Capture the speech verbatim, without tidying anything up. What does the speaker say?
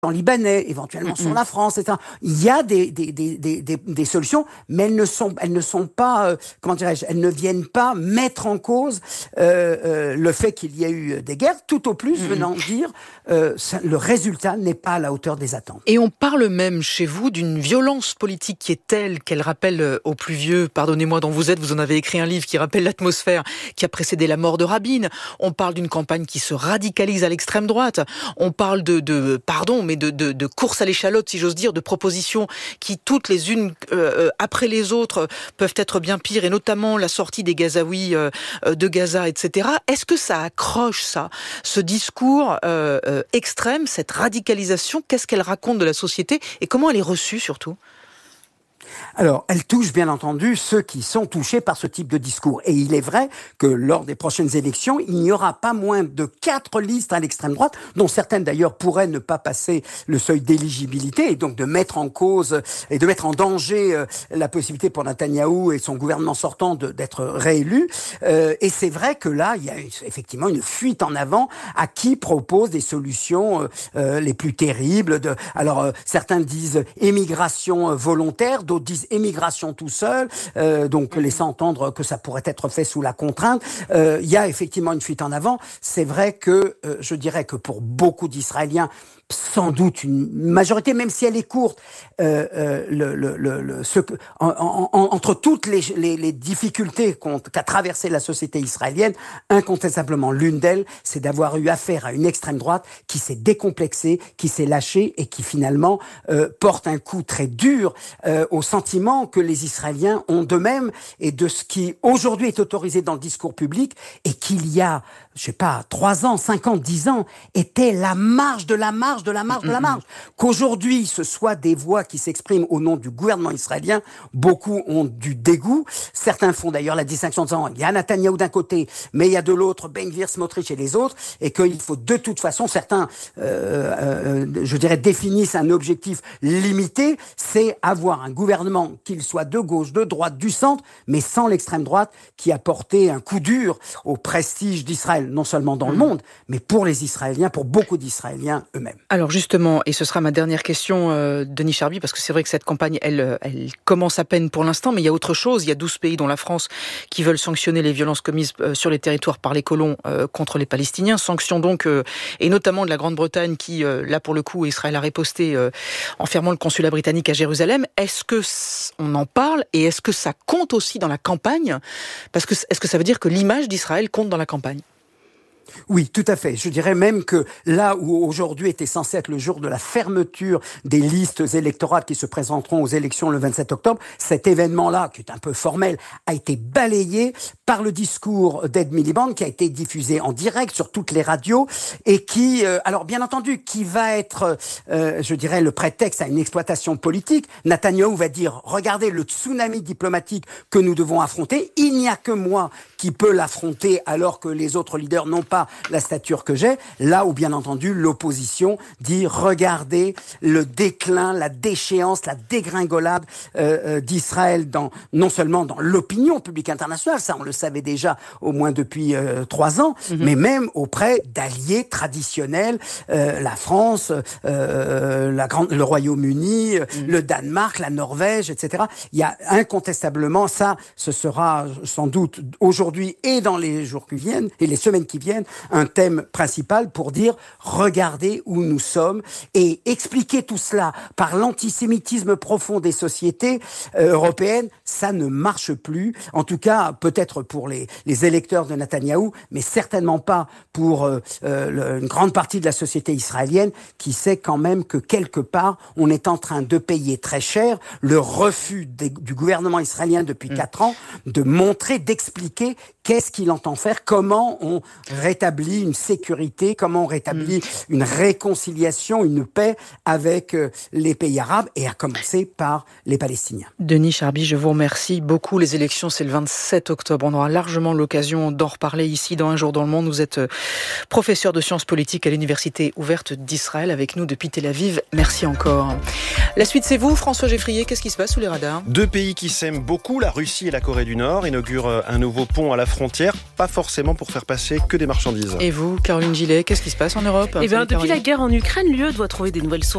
libanais, éventuellement Mm-hmm. sur la France, et cetera. Il y a des, des, des, des, des, des solutions, mais elles ne sont, elles ne sont pas, euh, comment dirais-je, elles ne viennent pas mettre en cause euh, euh, le fait qu'il y a eu des guerres, tout au plus Mm-hmm. venant dire euh, ça, le résultat n'est pas à la hauteur des attentes. Et on parle même chez vous d'une violence politique qui est telle qu'elle rappelle aux plus vieux, pardonnez-moi dont vous êtes, vous en avez écrit un livre qui rappelle l'atmosphère qui a précédé la mort de Rabin. On parle d'une campagne qui se radicalise à l'extrême droite. On parle de, de pardon, mais de, de, de course à l'échalote, si j'ose dire, de propositions qui toutes les unes euh, après les autres peuvent être bien pires, et notamment la sortie des Gazaouis euh, de Gaza, et cetera. Est-ce que ça accroche, ça, ce discours euh, euh, extrême, cette radicalisation? Qu'est-ce qu'elle raconte de la société et comment elle est reçue surtout? Alors, elle touche bien entendu ceux qui sont touchés par ce type de discours. Et il est vrai que lors des prochaines élections, il n'y aura pas moins de quatre listes à l'extrême droite, dont certaines d'ailleurs pourraient ne pas passer le seuil d'éligibilité, et donc de mettre en cause et de mettre en danger euh, la possibilité pour Netanyahou et son gouvernement sortant de, d'être réélu. Euh, et c'est vrai que là, il y a effectivement une fuite en avant à qui propose des solutions euh, euh, les plus terribles. De, alors, euh, certains disent émigration volontaire, d'autres disent émigration tout seul, euh, donc laissant entendre que ça pourrait être fait sous la contrainte. Euh, il y a effectivement une fuite en avant. C'est vrai que euh, je dirais que pour beaucoup d'Israéliens, sans doute une majorité, même si elle est courte, euh, euh, le, le, le, le, ce, en, en, en, entre toutes les, les, les difficultés qu'a traversé la société israélienne, incontestablement l'une d'elles, c'est d'avoir eu affaire à une extrême droite qui s'est décomplexée, qui s'est lâchée et qui finalement euh, porte un coup très dur euh, au sentiment que les Israéliens ont d'eux-mêmes et de ce qui aujourd'hui est autorisé dans le discours public et qu'il y a, je sais pas, trois ans, cinq ans, dix ans, était la marge de la marge de la marge de la marge. Qu'aujourd'hui, ce soit des voix qui s'expriment au nom du gouvernement israélien, beaucoup ont du dégoût. Certains font d'ailleurs la distinction en disant il y a Netanyahou d'un côté, mais il y a de l'autre Ben Gvir, Smotrich et les autres, et qu'il faut de toute façon, certains, euh, euh, je dirais, définissent un objectif limité, c'est avoir un gouvernement, qu'il soit de gauche, de droite, du centre, mais sans l'extrême droite, qui a porté un coup dur au prestige d'Israël, non seulement dans le monde, mais pour les Israéliens, pour beaucoup d'Israéliens eux-mêmes. Alors justement, et ce sera ma dernière question, euh, Denis Charby, parce que c'est vrai que cette campagne, elle, elle commence à peine pour l'instant, mais il y a autre chose. Il y a douze pays, dont la France, qui veulent sanctionner les violences commises euh, sur les territoires par les colons euh, contre les Palestiniens. Sanctions donc, euh, et notamment de la Grande-Bretagne, qui, euh, là pour le coup, Israël a riposté euh, en fermant le consulat britannique à Jérusalem. Est-ce que on en parle et est-ce que ça compte aussi dans la campagne? Parce que est-ce que ça veut dire que l'image d'Israël compte dans la campagne? Oui, tout à fait. Je dirais même que là où aujourd'hui était censé être le jour de la fermeture des listes électorales qui se présenteront aux élections le vingt-sept octobre, cet événement-là, qui est un peu formel, a été balayé par le discours d'Ed Miliband, qui a été diffusé en direct sur toutes les radios et qui, euh, alors bien entendu, qui va être, euh, je dirais, le prétexte à une exploitation politique. Netanyahou va dire, regardez le tsunami diplomatique que nous devons affronter, il n'y a que moi qui peux l'affronter alors que les autres leaders n'ont pas la stature que j'ai, là où bien entendu l'opposition dit regardez le déclin, la déchéance, la dégringolade euh, euh, d'Israël dans, non seulement dans l'opinion publique internationale, ça on le savait déjà au moins depuis euh, trois ans, mm-hmm. mais même auprès d'alliés traditionnels, euh, la France, euh, la grande, le Royaume-Uni, mm-hmm. le Danemark, la Norvège, et cetera. Il y a incontestablement ça, ce sera sans doute aujourd'hui et dans les jours qui viennent et les semaines qui viennent un thème principal pour dire regardez où nous sommes et expliquer tout cela par l'antisémitisme profond des sociétés euh, européennes, ça ne marche plus. En tout cas, peut-être pour les, les électeurs de Netanyahou, mais certainement pas pour euh, euh, une grande partie de la société israélienne qui sait quand même que quelque part, on est en train de payer très cher le refus des, du gouvernement israélien depuis mmh. quatre ans de montrer, d'expliquer qu'est-ce qu'il entend faire, comment on rétablit une sécurité, comment on rétablit mmh. une réconciliation, une paix avec euh, les pays arabes et à commencer par les Palestiniens. Denis Charby, je vous remercie beaucoup. Les élections, c'est le vingt-sept octobre. On aura largement l'occasion d'en reparler ici dans Un jour dans le monde. Vous êtes professeur de sciences politiques à l'Université ouverte d'Israël avec nous depuis Tel Aviv. Merci encore. La suite, c'est vous, François Geffrier. Qu'est-ce qui se passe sous les radars? Deux pays qui s'aiment beaucoup, la Russie et la Corée du Nord, inaugurent un nouveau pont à la frontière, pas forcément pour faire passer que des marchandises. Et vous, Caroline Gillet, qu'est-ce qui se passe en Europe? Eh bien, depuis la guerre en Ukraine, l'U E doit trouver des nouvelles sources